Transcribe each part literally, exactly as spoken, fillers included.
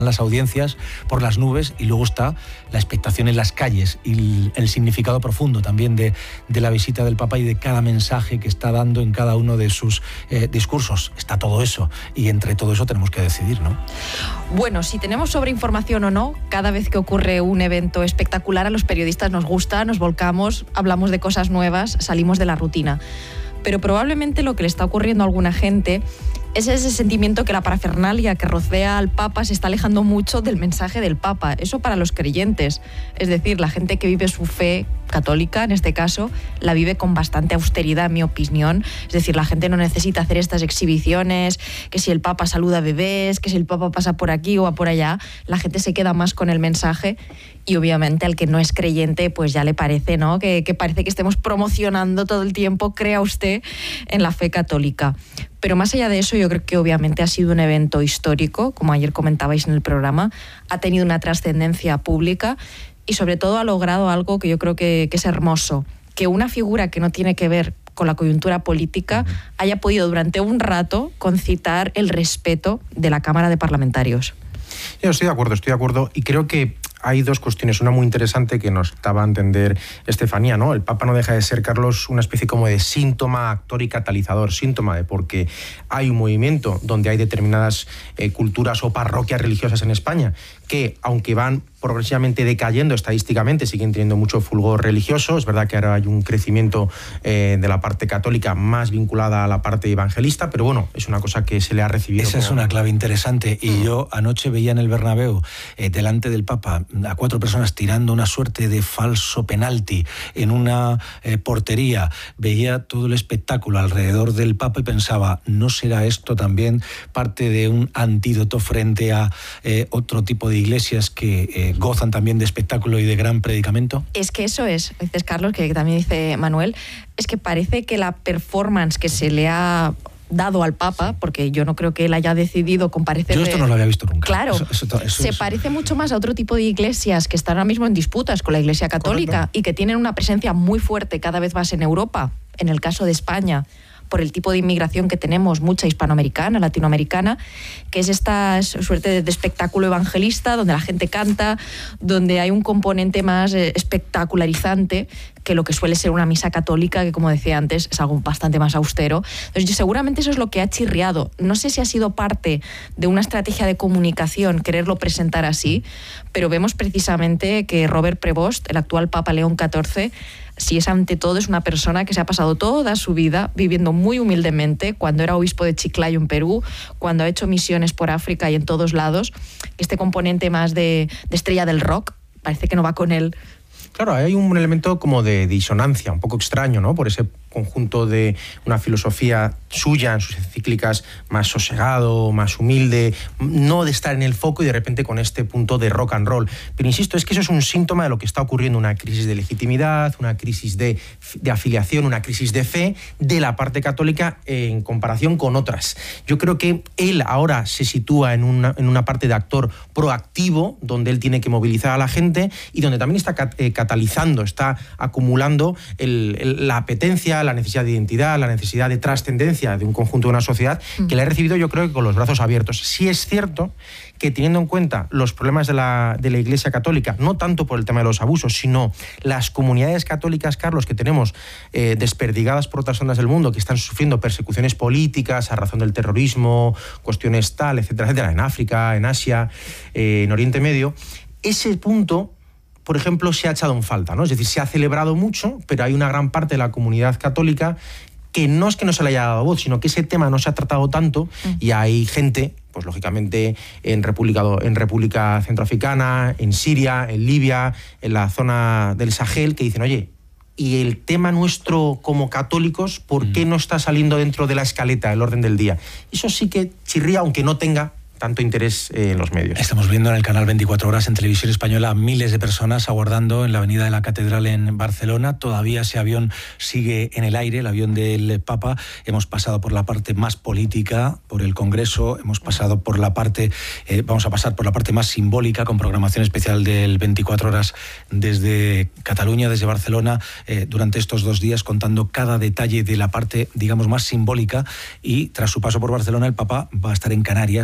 las audiencias por las nubes, y luego está la expectación en las calles y el, el significado profundo también de, de la visita del Papa y de cada mensaje que está dando en cada uno de sus eh, discursos. Está todo eso, y entre todo eso tenemos que decidir, ¿no? Bueno, si tenemos sobreinformación o no, cada vez que ocurre un evento espectacular a los periodistas nos gusta, nos volcamos, hablamos de cosas nuevas, salimos de la rutina. Pero probablemente lo que le está ocurriendo a alguna gente es ese sentimiento que la parafernalia que rodea al Papa se está alejando mucho del mensaje del Papa. Eso para los creyentes, es decir, la gente que vive su fe católica, en este caso, la vive con bastante austeridad, en mi opinión. Es decir, la gente no necesita hacer estas exhibiciones, que si el Papa saluda a bebés, que si el Papa pasa por aquí o por allá, la gente se queda más con el mensaje, y obviamente al que no es creyente, pues ya le parece, ¿no?, que, que parece que estemos promocionando todo el tiempo, crea usted, en la fe católica. Pero más allá de eso, yo creo que obviamente ha sido un evento histórico, como ayer comentabais en el programa, ha tenido una trascendencia pública y sobre todo ha logrado algo que yo creo que, que es hermoso, que una figura que no tiene que ver con la coyuntura política haya podido durante un rato concitar el respeto de la Cámara de Parlamentarios. Yo estoy de acuerdo, estoy de acuerdo, y creo que hay dos cuestiones. Una muy interesante que nos daba a entender Estefanía, ¿no? El Papa no deja de ser, Carlos, una especie como de síntoma, actor y catalizador. Síntoma de porque hay un movimiento donde hay determinadas eh, culturas o parroquias religiosas en España que, aunque van progresivamente decayendo estadísticamente, siguen teniendo mucho fulgor religioso. Es verdad que ahora hay un crecimiento eh, de la parte católica más vinculada a la parte evangelista, pero bueno, es una cosa que se le ha recibido. Esa como... es una clave interesante. Y mm. yo anoche veía en el Bernabéu, eh, delante del Papa, a cuatro personas tirando una suerte de falso penalti en una eh, portería. Veía todo el espectáculo alrededor del Papa y pensaba, ¿no será esto también parte de un antídoto frente a eh, otro tipo de iglesias que eh, gozan también de espectáculo y de gran predicamento? Es que eso es, dices Carlos, que también dice Manuel, es que parece que la performance que se le ha dado al Papa, porque yo no creo que él haya decidido comparecer... Yo esto no lo había visto nunca. Claro, eso, eso, eso, se eso. parece mucho más a otro tipo de iglesias que están ahora mismo en disputas con la Iglesia Católica. Correcto. Y que tienen una presencia muy fuerte cada vez más en Europa, en el caso de España, por el tipo de inmigración que tenemos, mucha hispanoamericana, latinoamericana, que es esta suerte de espectáculo evangelista, donde la gente canta, donde hay un componente más espectacularizante que lo que suele ser una misa católica, que como decía antes, es algo bastante más austero. Entonces, seguramente eso es lo que ha chirriado. No sé si ha sido parte de una estrategia de comunicación quererlo presentar así, pero vemos precisamente que Robert Prevost, el actual Papa León catorce, si es ante todo, es una persona que se ha pasado toda su vida viviendo muy humildemente, cuando era obispo de Chiclayo en Perú, cuando ha hecho misiones por África y en todos lados. Este componente más de, de estrella del rock parece que no va con él. Claro, hay un elemento como de disonancia, un poco extraño, ¿no? Por ese conjunto de una filosofía suya en sus encíclicas, más sosegado, más humilde, no de estar en el foco y de repente con este punto de rock and roll. Pero insisto, es que eso es un síntoma de lo que está ocurriendo, una crisis de legitimidad, una crisis de, de afiliación, una crisis de fe de la parte católica en comparación con otras. Yo creo que él ahora se sitúa en una, en una parte de actor proactivo, donde él tiene que movilizar a la gente y donde también está cat, eh, catalizando, está acumulando el, el, la apetencia, la necesidad de identidad, la necesidad de trascendencia de un conjunto de una sociedad que le ha recibido, yo creo que con los brazos abiertos. Sí es cierto que, teniendo en cuenta los problemas de la, de la Iglesia Católica, no tanto por el tema de los abusos, sino las comunidades católicas, Carlos, que tenemos eh, desperdigadas por otras zonas del mundo, que están sufriendo persecuciones políticas a razón del terrorismo, cuestiones tal, etcétera, etcétera, en África, en Asia, eh, en Oriente Medio, ese punto, por ejemplo, se ha echado en falta, ¿no? Es decir, se ha celebrado mucho, pero hay una gran parte de la comunidad católica que no es que no se le haya dado voz, sino que ese tema no se ha tratado tanto y hay gente, pues lógicamente en República, en República Centroafricana, en Siria, en Libia, en la zona del Sahel, que dicen, oye, y el tema nuestro como católicos, ¿por qué no está saliendo dentro de la escaleta, del orden del día? Eso sí que chirría, aunque no tenga tanto interés eh, en los medios. Estamos viendo en el canal veinticuatro horas en Televisión Española a miles de personas aguardando en la avenida de la Catedral en Barcelona. Todavía ese avión sigue en el aire, el avión del Papa. Hemos pasado por la parte más política, por el Congreso, hemos pasado por la parte, eh, vamos a pasar por la parte más simbólica, con programación especial del veinticuatro horas desde Cataluña, desde Barcelona, eh, durante estos dos días, contando cada detalle de la parte, digamos, más simbólica. Y tras su paso por Barcelona, el Papa va a estar en Canarias, donde va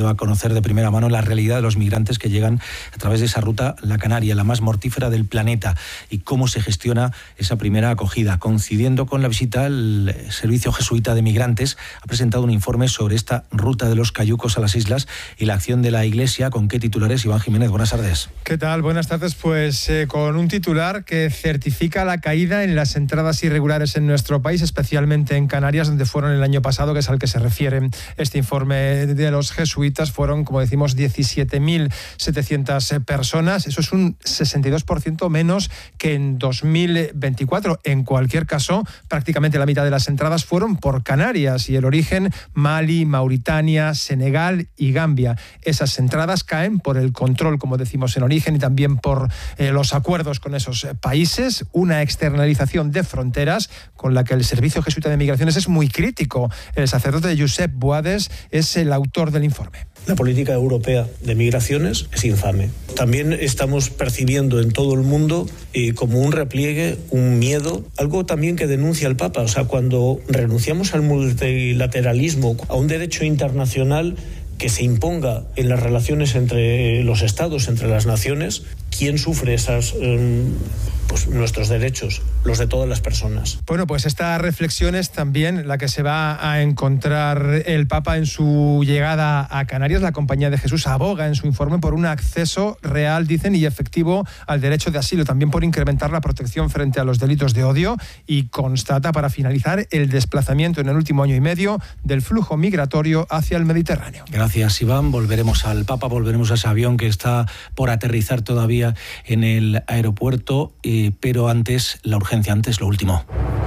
podido conocer de primera mano la realidad de los migrantes que llegan a través de esa ruta, la Canaria, la más mortífera del planeta, y cómo se gestiona esa primera acogida. Coincidiendo con la visita, el Servicio Jesuita de Migrantes ha presentado un informe sobre esta ruta de los cayucos a las islas y la acción de la Iglesia. ¿Con qué titulares, Iván Jiménez? Buenas tardes. ¿Qué tal? Buenas tardes. Pues eh, con un titular que certifica la caída en las entradas irregulares en nuestro país, especialmente en Canarias, donde fueron el año pasado, que es al que se refiere este informe de los jesuitas, fueron, como decimos, diecisiete mil setecientas personas. Eso es un sesenta y dos por ciento menos que en dos mil veinticuatro. En cualquier caso, prácticamente la mitad de las entradas fueron por Canarias y el origen Mali, Mauritania, Senegal y Gambia. Esas entradas caen por el control, como decimos, en origen y también por eh, los acuerdos con esos eh, países, una externalización de fronteras con la que el Servicio Jesuita de Migraciones es muy crítico. El sacerdote Josep Boades es el autor del informe. La política europea de migraciones es infame. También estamos percibiendo en todo el mundo eh, como un repliegue, un miedo, algo también que denuncia el Papa. O sea, cuando renunciamos al multilateralismo, a un derecho internacional que se imponga en las relaciones entre los estados, entre las naciones, ¿quién sufre esas, eh, pues, nuestros derechos? Los de todas las personas. Bueno, pues esta reflexión es también la que se va a encontrar el Papa en su llegada a Canarias. La Compañía de Jesús aboga en su informe por un acceso real, dicen, y efectivo al derecho de asilo, también por incrementar la protección frente a los delitos de odio, y constata, para finalizar, el desplazamiento en el último año y medio del flujo migratorio hacia el Mediterráneo. Gracias, Iván. Volveremos al Papa, volveremos a ese avión que está por aterrizar todavía en el aeropuerto, eh, pero antes la urgencia. Antes lo último.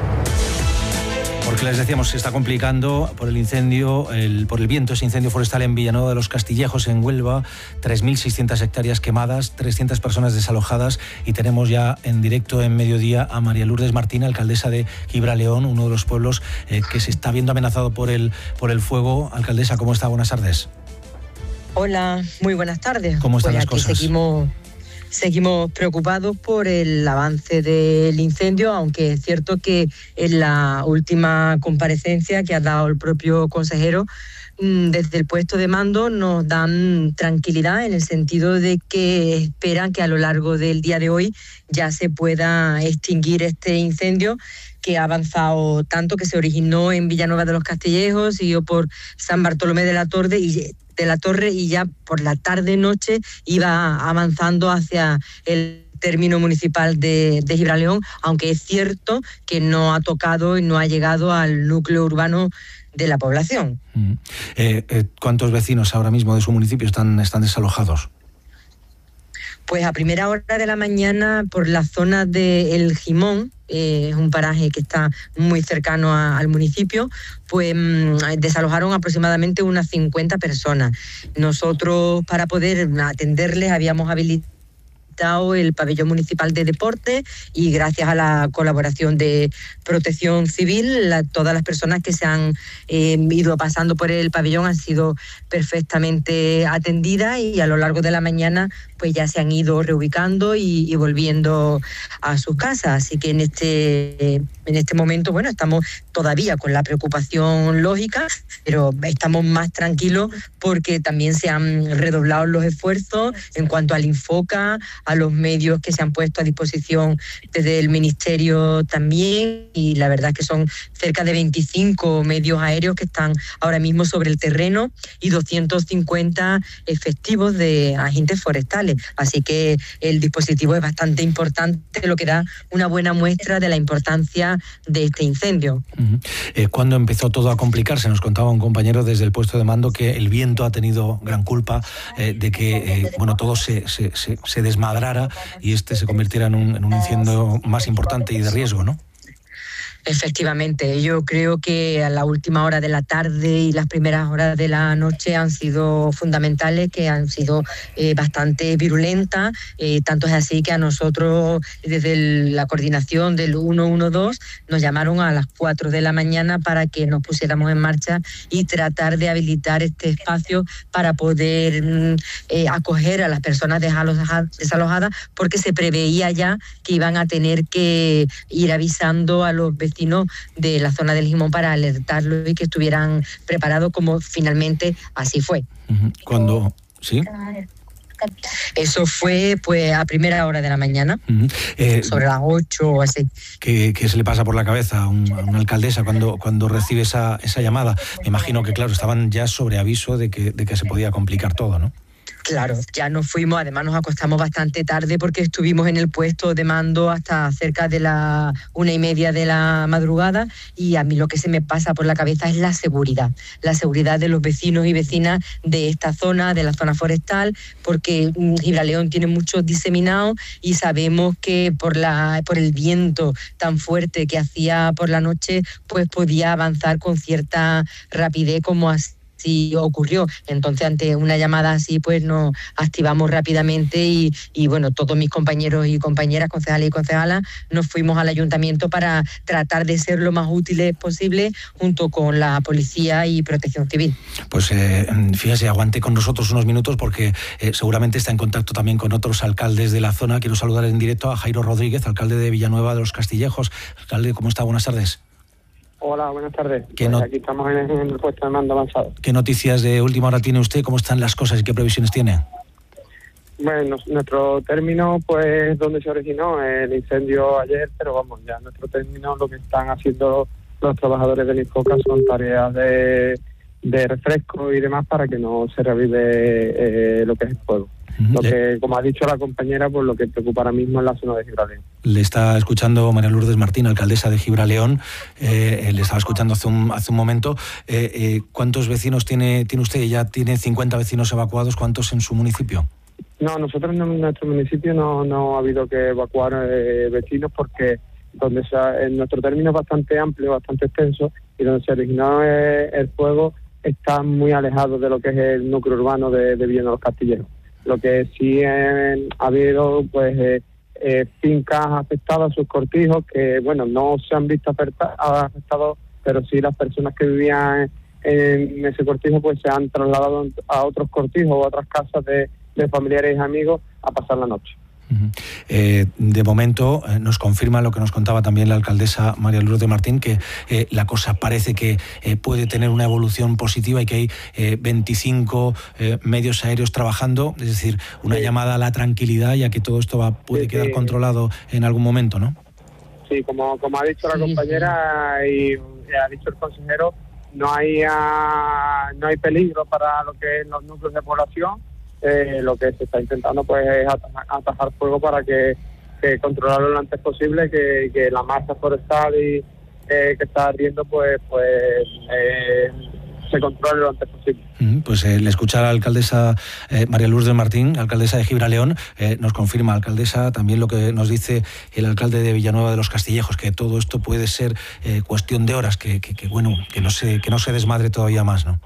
Porque les decíamos, se está complicando por el incendio, el, por el viento, ese incendio forestal en Villanueva de los Castillejos, en Huelva, tres mil seiscientas hectáreas quemadas, trescientas personas desalojadas, y tenemos ya en directo en Mediodía a María Lourdes Martín, alcaldesa de Gibraleón, uno de los pueblos eh, que se está viendo amenazado por el, por el fuego. Alcaldesa, ¿cómo está? Buenas tardes. Hola, muy buenas tardes. ¿Cómo están pues las cosas? Seguimos... Seguimos preocupados por el avance del incendio, aunque es cierto que en la última comparecencia que ha dado el propio consejero, desde el puesto de mando nos dan tranquilidad en el sentido de que esperan que a lo largo del día de hoy ya se pueda extinguir este incendio que ha avanzado tanto, que se originó en Villanueva de los Castillejos, siguió por San Bartolomé de la Torre y de la Torre y ya por la tarde-noche iba avanzando hacia el término municipal de, de Gibraleón, aunque es cierto que no ha tocado y no ha llegado al núcleo urbano de la población. Mm. Eh, eh, ¿Cuántos vecinos ahora mismo de su municipio están, están desalojados? Pues a primera hora de la mañana por la zona de El Jimón, es eh, un paraje que está muy cercano a, al municipio, pues mmm, desalojaron aproximadamente unas cincuenta personas. Nosotros, para poder atenderles, habíamos habilitado el pabellón municipal de deporte, y gracias a la colaboración de Protección Civil, la, todas las personas que se han eh, ido pasando por el pabellón han sido perfectamente atendidas, y a lo largo de la mañana pues ya se han ido reubicando y, y volviendo a sus casas. Así que en este, en este momento, bueno, estamos todavía con la preocupación lógica, pero estamos más tranquilos porque también se han redoblado los esfuerzos en cuanto al Infoca, a los medios que se han puesto a disposición desde el Ministerio también, y la verdad es que son cerca de veinticinco medios aéreos que están ahora mismo sobre el terreno y doscientos cincuenta efectivos de agentes forestales. Así que el dispositivo es bastante importante, lo que da una buena muestra de la importancia de este incendio. Uh-huh. Eh, ¿Cuándo empezó todo a complicarse? Nos contaba un compañero desde el puesto de mando que el viento ha tenido gran culpa eh, de que eh, bueno, todo se, se, se, se desmadrara y este se convirtiera en un, en un incendio más importante y de riesgo, ¿no? Efectivamente, yo creo que a la última hora de la tarde y las primeras horas de la noche han sido fundamentales, que han sido eh, bastante virulentas, eh, tanto es así que a nosotros desde el, la coordinación del uno uno dos nos llamaron a las cuatro de la mañana para que nos pusiéramos en marcha y tratar de habilitar este espacio para poder eh, acoger a las personas desalojadas, porque se preveía ya que iban a tener que ir avisando a los vecinos vecinos de la zona del Gimón para alertarlos y que estuvieran preparados, como finalmente así fue. Cuando... ¿Sí? Eso fue pues a primera hora de la mañana, uh-huh. eh, sobre las ocho o así. ¿Qué, qué se le pasa por la cabeza a, un, a una alcaldesa cuando, cuando recibe esa, esa llamada? Me imagino que, claro, estaban ya sobre aviso de que, de que se podía complicar todo, ¿no? Claro, ya nos fuimos, además nos acostamos bastante tarde porque estuvimos en el puesto de mando hasta cerca de la una y media de la madrugada, y a mí lo que se me pasa por la cabeza es la seguridad, la seguridad de los vecinos y vecinas de esta zona, de la zona forestal, porque Gibraleón tiene muchos diseminados y sabemos que por, la, por el viento tan fuerte que hacía por la noche, pues podía avanzar con cierta rapidez como así. Sí ocurrió. Entonces, ante una llamada así, pues nos activamos rápidamente y, y bueno, todos mis compañeros y compañeras, concejales y concejalas, nos fuimos al ayuntamiento para tratar de ser lo más útiles posible junto con la policía y protección civil. Pues eh, fíjese, aguante con nosotros unos minutos porque eh, seguramente está en contacto también con otros alcaldes de la zona. Quiero saludar en directo a Jairo Rodríguez, alcalde de Villanueva de los Castillejos. Alcalde, ¿cómo está? Buenas tardes. Hola, buenas tardes. Pues no... Aquí estamos en el, en el puesto de mando avanzado. ¿Qué noticias de última hora tiene usted? ¿Cómo están las cosas y qué previsiones tiene? Bueno, nuestro término, pues, donde se originó el incendio ayer, pero vamos, ya nuestro término, lo que están haciendo los trabajadores del Infoca son tareas de, de refresco y demás para que no se revive eh, lo que es el fuego. Lo que, como ha dicho la compañera, pues lo que preocupa ahora mismo es la zona de Gibraleón. Le está escuchando María Lourdes Martín, alcaldesa de Gibraleón. Eh, le estaba escuchando hace un, hace un momento. Eh, eh, ¿Cuántos vecinos tiene, tiene usted? Ya tiene cincuenta vecinos evacuados. ¿Cuántos en su municipio? No, nosotros en nuestro municipio no, no ha habido que evacuar eh, vecinos porque donde se ha, en nuestro término es bastante amplio, bastante extenso, y donde se originó eh, el fuego está muy alejado de lo que es el núcleo urbano de, de Villanueva de los Castillejos. Lo que sí eh, ha habido, pues, eh, eh, fincas afectadas, sus cortijos, que, bueno, no se han visto afectados, pero sí las personas que vivían en ese cortijo, pues, se han trasladado a otros cortijos o a otras casas de, de familiares y amigos a pasar la noche. Uh-huh. Eh, de momento eh, nos confirma lo que nos contaba también la alcaldesa María Lourdes Martín, que eh, la cosa parece que eh, puede tener una evolución positiva y que hay eh, veinticinco eh, medios aéreos trabajando, es decir, una sí. llamada a la tranquilidad, ya que todo esto va, puede sí, quedar sí. controlado en algún momento, ¿no? Sí, como, como ha dicho la compañera y ha dicho el consejero, no hay, uh, no hay peligro para lo que es los núcleos de población. Eh, lo que se está intentando pues es atajar, atajar fuego para que, que controlarlo lo antes posible, que, que la masa forestal y, eh, que está ardiendo pues pues eh, se controle lo antes posible. Pues eh, le escucha a la alcaldesa eh, María Lourdes Martín, alcaldesa de Gibraleón, eh, nos confirma, alcaldesa, también lo que nos dice el alcalde de Villanueva de los Castillejos, que todo esto puede ser eh, cuestión de horas, que, que, que bueno, que no se, que no se desmadre todavía más, ¿no?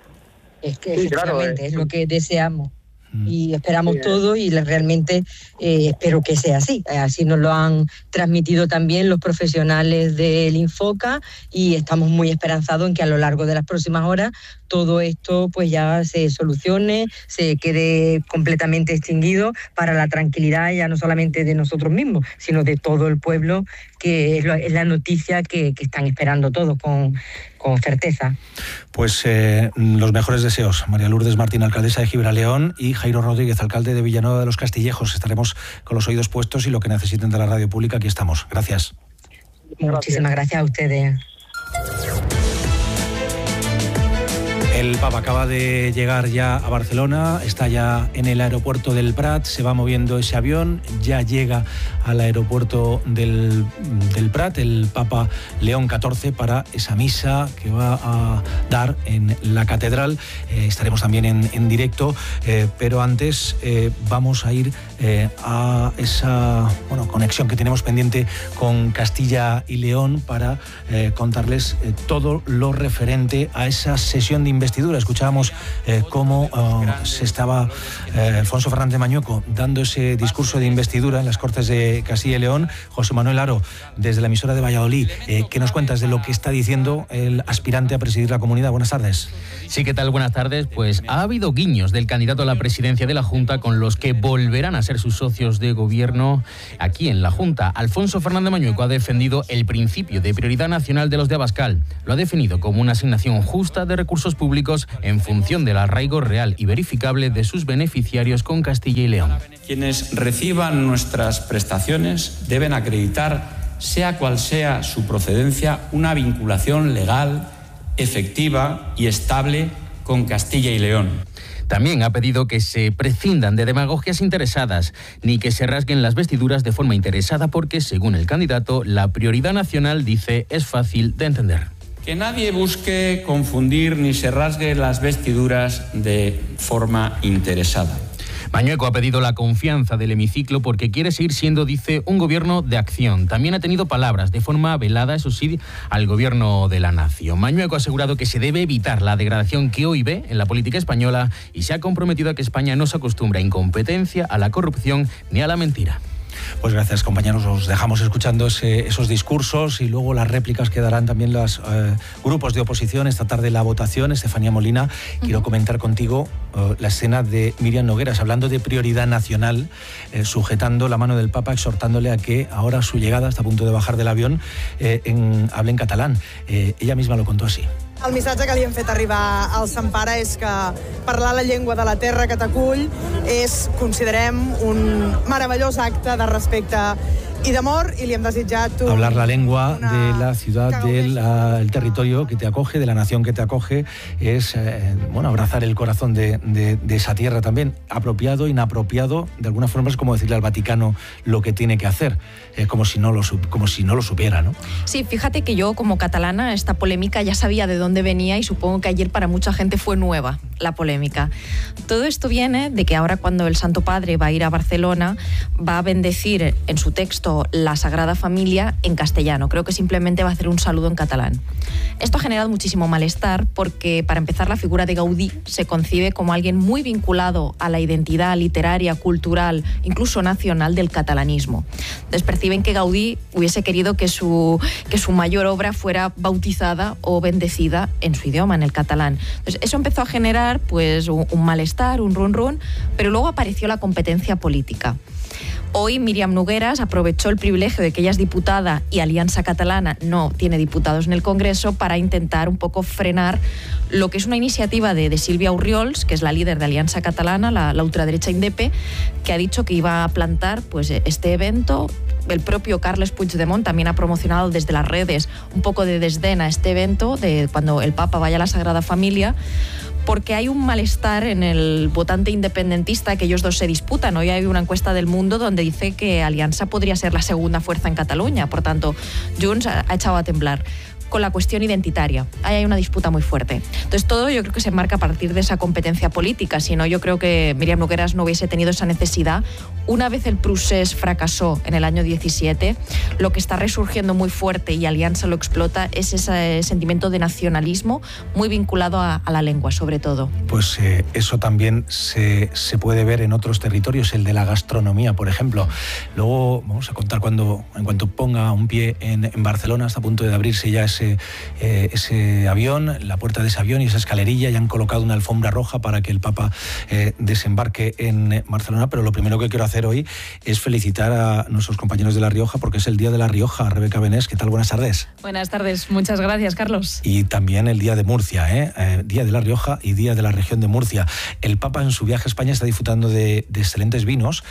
Es que sí, efectivamente claro, es, es lo que deseamos. Y esperamos sí, todo y realmente eh, espero que sea así. Así nos lo han transmitido también los profesionales del Infoca y estamos muy esperanzados en que a lo largo de las próximas horas todo esto pues ya se solucione, se quede completamente extinguido para la tranquilidad ya no solamente de nosotros mismos, sino de todo el pueblo, que es, lo, es la noticia que, que están esperando todos con, con certeza. Pues eh, los mejores deseos, María Lourdes Martín, alcaldesa de Gibraleón, y Jairo Rodríguez, alcalde de Villanueva de los Castillejos. Estaremos con los oídos puestos y lo que necesiten de la radio pública, aquí estamos. Gracias. Muchísimas gracias a ustedes. El Papa acaba de llegar ya a Barcelona, está ya en el aeropuerto del Prat, se va moviendo ese avión, ya llega al aeropuerto del, del Prat el Papa León catorce para esa misa que va a dar en la catedral. Eh, estaremos también en, en directo, eh, pero antes eh, vamos a ir eh, a esa bueno, conexión que tenemos pendiente con Castilla y León para eh, contarles eh, todo lo referente a esa sesión de investigación investidura. Escuchábamos eh, cómo eh, se estaba eh, Alfonso Fernández Mañueco dando ese discurso de investidura en las Cortes de Castilla y León. José Manuel Aro, desde la emisora de Valladolid, eh, ¿qué nos cuentas de lo que está diciendo el aspirante a presidir la comunidad? Buenas tardes. Sí, ¿qué tal? Buenas tardes. Pues ha habido guiños del candidato a la presidencia de la Junta con los que volverán a ser sus socios de gobierno aquí en la Junta. Alfonso Fernández Mañueco ha defendido el principio de prioridad nacional de los de Abascal. Lo ha definido como una asignación justa de recursos públicos en función del arraigo real y verificable de sus beneficiarios con Castilla y León. Quienes reciban nuestras prestaciones deben acreditar, sea cual sea su procedencia, una vinculación legal, efectiva y estable con Castilla y León. También ha pedido que se prescindan de demagogias interesadas, ni que se rasguen las vestiduras de forma interesada, porque, según el candidato, la prioridad nacional, dice, es fácil de entender. Que nadie busque confundir ni se rasgue las vestiduras de forma interesada. Mañueco ha pedido la confianza del hemiciclo porque quiere seguir siendo, dice, un gobierno de acción. También ha tenido palabras de forma velada, eso sí, al gobierno de la nación. Mañueco ha asegurado que se debe evitar la degradación que hoy ve en la política española y se ha comprometido a que España no se acostumbre a incompetencia, a la corrupción ni a la mentira. Pues gracias, compañeros. Os dejamos escuchando ese, esos discursos y luego las réplicas que darán también los eh, grupos de oposición. Esta tarde la votación. Estefanía Molina, uh-huh. quiero comentar contigo eh, la escena de Míriam Nogueras, hablando de prioridad nacional, eh, sujetando la mano del Papa, exhortándole a que ahora su llegada, está a punto de bajar del avión, eh, en, hable en catalán. Eh, ella misma lo contó así. El missatge que li hem fet arribar al Sant Pare és que parlar la llengua de la terra que t'acull és, considerem, un meravellós acte de respecte y de amor, y le hem desitjat un, hablar la lengua una... de la ciudad, del uh, territorio que te acoge, de la nación que te acoge, es eh, bueno, abrazar el corazón de, de, de esa tierra también. Apropiado, inapropiado, de alguna forma es como decirle al Vaticano lo que tiene que hacer, eh, como, si no lo, como si no lo supiera, ¿no? Sí, fíjate que yo como catalana esta polémica ya sabía de dónde venía y supongo que ayer para mucha gente fue nueva la polémica. Todo esto viene de que ahora, cuando el Santo Padre va a ir a Barcelona, va a bendecir en su texto la Sagrada Familia en castellano. Creo que simplemente va a hacer un saludo en catalán. Esto ha generado muchísimo malestar porque, para empezar, la figura de Gaudí se concibe como alguien muy vinculado a la identidad literaria, cultural, incluso nacional del catalanismo. Entonces perciben que Gaudí hubiese querido que su, que su mayor obra fuera bautizada o bendecida en su idioma, en el catalán. Entonces eso empezó a generar pues un, un malestar, un run run, pero luego apareció la competencia política. Hoy Míriam Nogueras aprovechó el privilegio de que ella es diputada y Alianza Catalana no tiene diputados en el Congreso para intentar un poco frenar lo que es una iniciativa de, de Sílvia Orriols, que es la líder de Alianza Catalana, la, la ultraderecha Indepe, que ha dicho que iba a plantar pues, este evento. El propio Carles Puigdemont también ha promocionado desde las redes un poco de desdén a este evento, de cuando el Papa vaya a la Sagrada Familia, porque hay un malestar en el votante independentista que ellos dos se disputan. Hoy hay una encuesta del Mundo donde dice que Alianza podría ser la segunda fuerza en Cataluña. Por tanto, Junts ha echado a temblar con la cuestión identitaria. Ahí hay una disputa muy fuerte. Entonces todo yo creo que se marca a partir de esa competencia política. Si no, yo creo que Míriam Nogueras no hubiese tenido esa necesidad. Una vez el procés fracasó en el año diecisiete, lo que está resurgiendo muy fuerte, y Alianza lo explota, es ese sentimiento de nacionalismo muy vinculado a, a la lengua, sobre todo. Pues eh, eso también se, se puede ver en otros territorios, el de la gastronomía, por ejemplo. Luego vamos a contar cuando, en cuanto ponga un pie en, en Barcelona, está a punto de abrirse ya ese Ese, eh, ese avión, la puerta de ese avión y esa escalerilla, ya han colocado una alfombra roja para que el Papa eh, desembarque en Barcelona. Pero lo primero que quiero hacer hoy es felicitar a nuestros compañeros de La Rioja, porque es el Día de La Rioja. Rebeca Benés, ¿qué tal? Buenas tardes. Buenas tardes, muchas gracias, Carlos. Y también el Día de Murcia, ¿eh? Eh, Día de La Rioja y Día de la región de Murcia. El Papa en su viaje a España está disfrutando de, de excelentes vinos,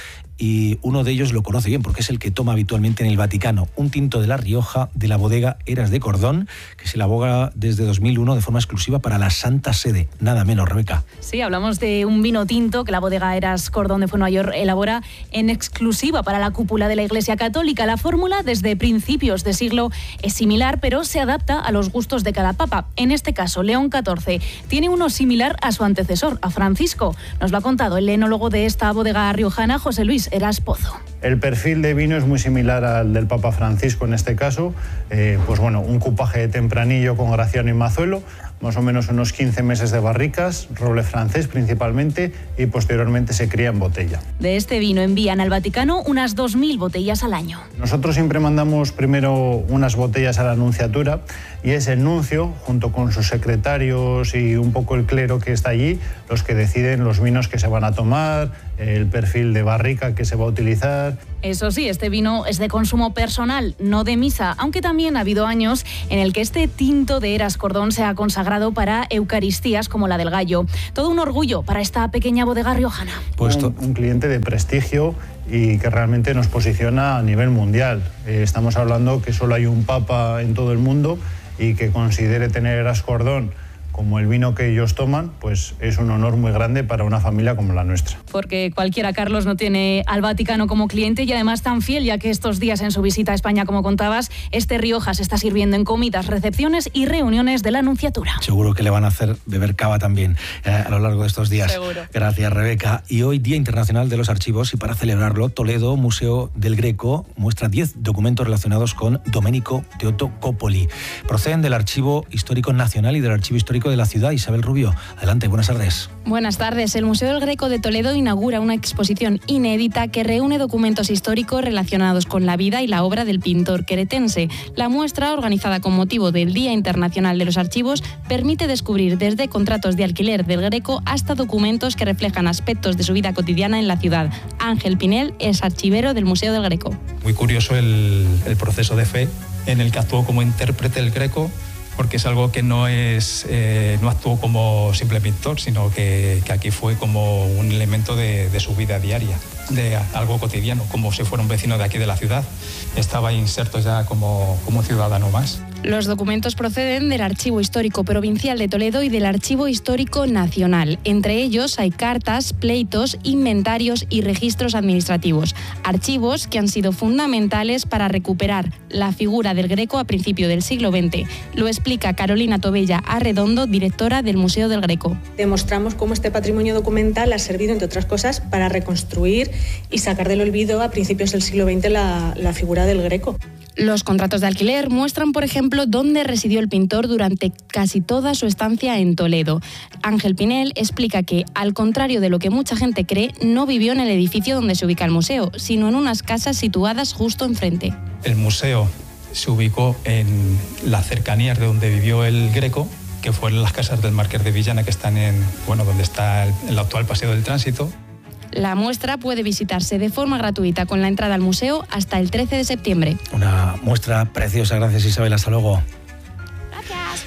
y uno de ellos lo conoce bien porque es el que toma habitualmente en el Vaticano, un tinto de La Rioja de la bodega Eras de Cordón, que se elabora desde dos mil uno de forma exclusiva para la Santa Sede. Nada menos, Rebeca. Sí, hablamos de un vino tinto que la bodega Eras Cordón de Fuenmayor elabora en exclusiva para la cúpula de la Iglesia Católica. La fórmula, desde principios de siglo, es similar, pero se adapta a los gustos de cada papa. En este caso, León catorce tiene uno similar a su antecesor, a Francisco. Nos lo ha contado el enólogo de esta bodega riojana, José Luis Eras Pozo. El perfil de vino es muy similar al del Papa Francisco en este caso. Eh, pues bueno, un cupaje tempranillo con Graciano y Mazuelo, más o menos unos quince meses de barricas, roble francés principalmente, y posteriormente se cría en botella. De este vino envían al Vaticano unas dos mil botellas al año. Nosotros siempre mandamos primero unas botellas a la nunciatura y es el nuncio, junto con sus secretarios y un poco el clero que está allí, los que deciden los vinos que se van a tomar, el perfil de barrica que se va a utilizar. Eso sí, este vino es de consumo personal, no de misa, aunque también ha habido años en el que este tinto de Eras Cordón se ha consagrado para eucaristías como la del Gallo. Todo un orgullo para esta pequeña bodega riojana. Puesto. Un, un cliente de prestigio y que realmente nos posiciona a nivel mundial. Eh, estamos hablando que solo hay un papa en todo el mundo y que considere tener Eras Cordón como el vino que ellos toman, pues es un honor muy grande para una familia como la nuestra. Porque cualquiera, Carlos, no tiene al Vaticano como cliente y además tan fiel, ya que estos días en su visita a España, como contabas, este Rioja se está sirviendo en comidas, recepciones y reuniones de la Nunciatura. Seguro que le van a hacer beber cava también eh, a lo largo de estos días. Seguro. Gracias, Rebeca. Y hoy, Día Internacional de los Archivos, y para celebrarlo, Toledo, Museo del Greco, muestra diez documentos relacionados con Domenico Teotocópoli. Proceden del Archivo Histórico Nacional y del Archivo Histórico de la ciudad. Isabel Rubio, adelante, buenas tardes. Buenas tardes. El Museo del Greco de Toledo inaugura una exposición inédita que reúne documentos históricos relacionados con la vida y la obra del pintor queretense. La muestra, organizada con motivo del Día Internacional de los Archivos, permite descubrir desde contratos de alquiler del Greco hasta documentos que reflejan aspectos de su vida cotidiana en la ciudad. Ángel Pinel es archivero del Museo del Greco. Muy curioso el, el proceso de fe en el que actuó como intérprete el Greco, porque es algo que no es eh, no actuó como simple pintor, sino que, que aquí fue como un elemento de, de su vida diaria, de algo cotidiano, como si fuera un vecino de aquí de la ciudad. Estaba inserto ya como, como un ciudadano más. Los documentos proceden del Archivo Histórico Provincial de Toledo y del Archivo Histórico Nacional. Entre ellos hay cartas, pleitos, inventarios y registros administrativos. Archivos que han sido fundamentales para recuperar la figura del Greco a principios del siglo veinte. Lo explica Carolina Tobella Arredondo, directora del Museo del Greco. Demostramos cómo este patrimonio documental ha servido, entre otras cosas, para reconstruir y sacar del olvido a principios del siglo veinte la, la figura del Greco. Los contratos de alquiler muestran, por ejemplo, dónde residió el pintor durante casi toda su estancia en Toledo. Ángel Pinel explica que, al contrario de lo que mucha gente cree, no vivió en el edificio donde se ubica el museo, sino en unas casas situadas justo enfrente. El museo se ubicó en las cercanías de donde vivió el Greco, que fueron las casas del Marqués de Villana, que están en, bueno, donde está el, el actual Paseo del Tránsito. La muestra puede visitarse de forma gratuita con la entrada al museo hasta el trece de septiembre. Una muestra preciosa, gracias Isabel, hasta luego. Gracias.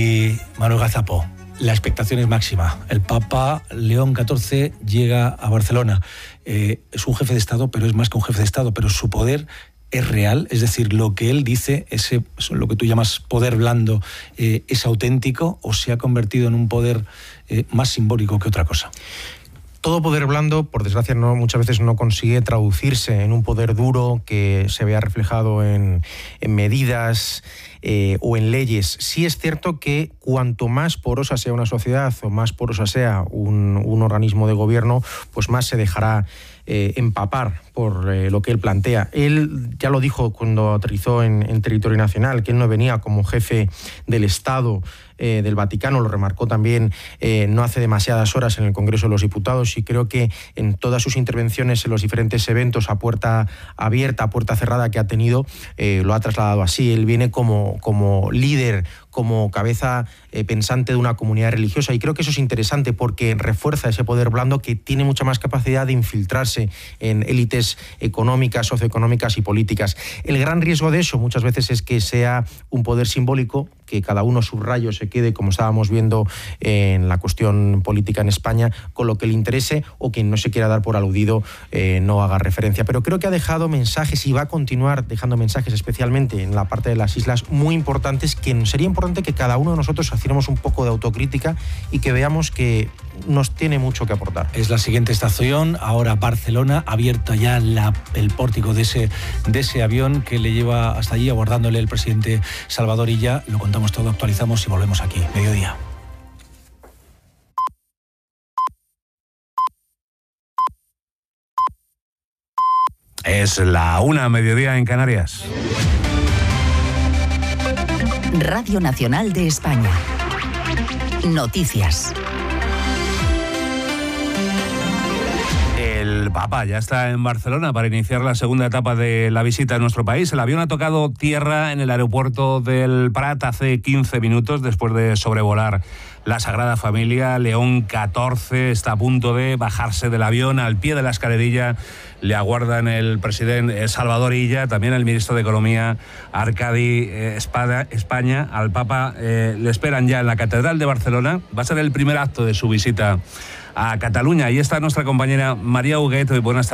Y Manuel Gazapo, la expectación es máxima. El Papa León catorce llega a Barcelona. Eh, es un jefe de Estado, pero es más que un jefe de Estado, pero su poder es real, es decir, lo que él dice, ese, lo que tú llamas poder blando, eh, ¿es auténtico o se ha convertido en un poder eh, más simbólico que otra cosa? Todo poder blando, por desgracia, no, muchas veces no consigue traducirse en un poder duro que se vea reflejado en, en medidas eh, o en leyes. Sí es cierto que cuanto más porosa sea una sociedad o más porosa sea un, un organismo de gobierno, pues más se dejará eh, empapar por eh, lo que él plantea. Él ya lo dijo cuando aterrizó en, en territorio nacional, que él no venía como jefe del Estado eh, del Vaticano, lo remarcó también eh, no hace demasiadas horas en el Congreso de los Diputados, y creo que en todas sus intervenciones en los diferentes eventos a puerta abierta, a puerta cerrada que ha tenido, eh, lo ha trasladado así. Él viene como, como líder, como cabeza eh, pensante de una comunidad religiosa, y creo que eso es interesante porque refuerza ese poder blando que tiene mucha más capacidad de infiltrarse en élites económicas, socioeconómicas y políticas. El gran riesgo de eso muchas veces es que sea un poder simbólico, que cada uno subrayo se quede, como estábamos viendo en la cuestión política en España, con lo que le interese, o quien no se quiera dar por aludido eh, no haga referencia. Pero creo que ha dejado mensajes y va a continuar dejando mensajes, especialmente en la parte de las islas, muy importantes, que sería importante que cada uno de nosotros hiciéramos un poco de autocrítica y que veamos que nos tiene mucho que aportar. Es la siguiente estación, ahora Barcelona, abierta ya la, el pórtico de ese, de ese avión que le lleva hasta allí, abordándole el presidente Salvador Illa. Lo contamos todo, actualizamos y volvemos aquí, mediodía. Es la una, mediodía en Canarias. Radio Nacional de España. Noticias. El Papa ya está en Barcelona para iniciar la segunda etapa de la visita a nuestro país. El avión ha tocado tierra en el aeropuerto del Prat hace quince minutos después de sobrevolar la Sagrada Familia. León catorce está a punto de bajarse del avión. Al pie de la escalerilla le aguardan el presidente Salvador Illa, también el ministro de Economía Arcadi eh, Espada, España. Al Papa eh, le esperan ya en la Catedral de Barcelona. Va a ser el primer acto de su visita a Cataluña. Ahí está nuestra compañera María Huguet. Buenas tardes.